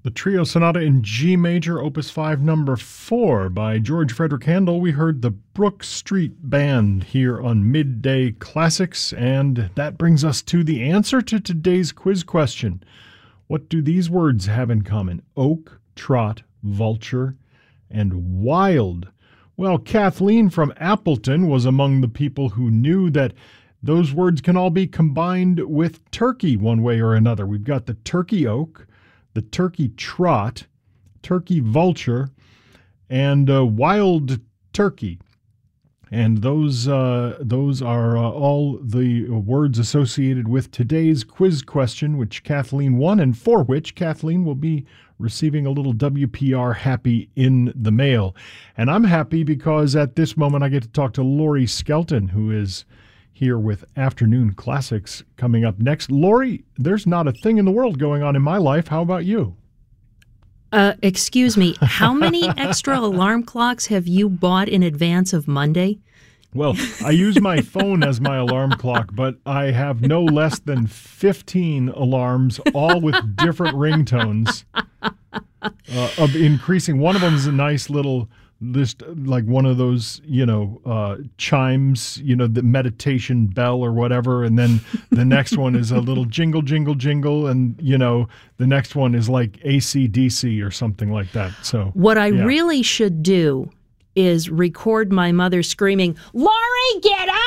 The Trio Sonata in G Major, Opus 5, Number 4 by George Frederick Handel. We heard the Brook Street Band here on Midday Classics, and that brings us to the answer to today's quiz question. What do these words have in common? Oak, trot, vulture, and wild. Well, Kathleen from Appleton was among the people who knew that those words can all be combined with turkey one way or another. We've got the turkey oak, the turkey trot, turkey vulture, and wild turkey. And those are all the words associated with today's quiz question, which Kathleen won, and for which Kathleen will be receiving a little WPR Happy in the mail. And I'm happy because at this moment I get to talk to Lori Skelton, who is here with Afternoon Classics coming up next. Lori, there's not a thing in the world going on in my life. How about you? Excuse me, how many extra alarm clocks have you bought in advance of Monday? Well, I use my phone as my alarm clock, but I have no less than 15 alarms, all with different ringtones of increasing. One of them is a nice little list, like one of those, chimes, the meditation bell or whatever. And then the next one is a little jingle, jingle, jingle. And, the next one is like AC/DC or something like that. So what I really should do is record my mother screaming, "Laurie, get